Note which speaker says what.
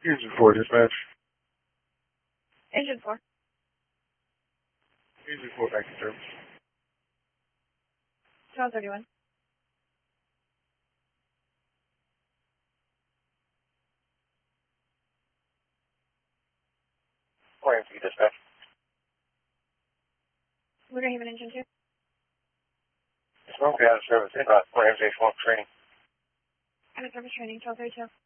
Speaker 1: Engine 4, dispatch.
Speaker 2: Engine 4.
Speaker 1: Engine 4, back to service.
Speaker 2: 1231.
Speaker 3: Ramsey, dispatch.
Speaker 2: Lunar Haven Engine 2.
Speaker 3: Smoke out of service, inbound, Ramsey, smoke training.
Speaker 2: Out of service training, 1232.